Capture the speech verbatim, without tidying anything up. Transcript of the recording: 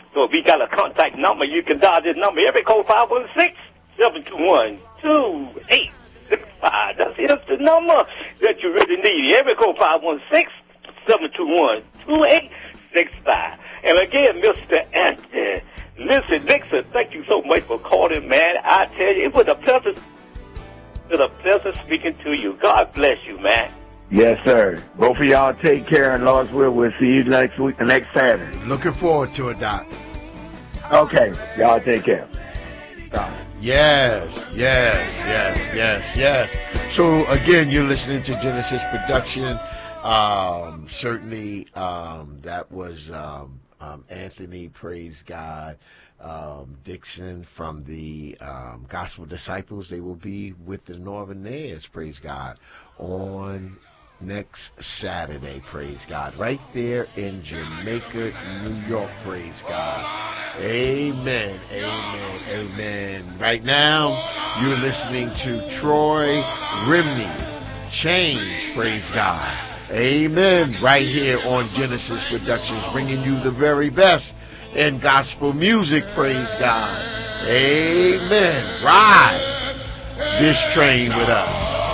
So if we got a contact number, you can dial this number. Every code five one six, seven two one, two eight six five. That's the number that you really need. Every code five one six, seven two one, two eight six five. And again, Mister Anthony, listen, Nixon, thank you so much for calling, man. I tell you, it was a pleasure, it was a pleasure speaking to you. God bless you, man. Yes, sir. Both of y'all take care, and Lord's will, we'll see you next week, next Saturday. Looking forward to it, Doc. Okay. Y'all take care. Bye. Yes, yes, yes, yes, yes. So, again, you're listening to Genesis Production. Um, certainly, um, that was um, um, Anthony, praise God, um, Dixon from the um, Gospel Disciples. They will be with the Northerners, praise God, on next Saturday, praise God, right there in Jamaica, New York, praise God. Amen, amen, amen. Right now, you're listening to Troy Rimney, Change, praise God. Amen, right here on Genesis Productions, bringing you the very best in gospel music, praise God. Amen. Ride this train with us.